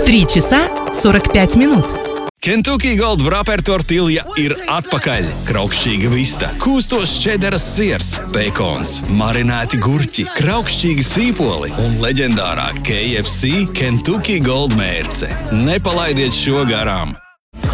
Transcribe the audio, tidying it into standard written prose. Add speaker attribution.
Speaker 1: 3 часа 45 минут.
Speaker 2: Kentucky Gold Wrapper tortilja ir atpakaļ. Kraukšķīga vista, kūstos čederas siers, bekons, marinēti gurķi, kraukšķīgi sīpoli un leģendārā KFC Kentucky Gold mērce. Nepalaidiet šo garām!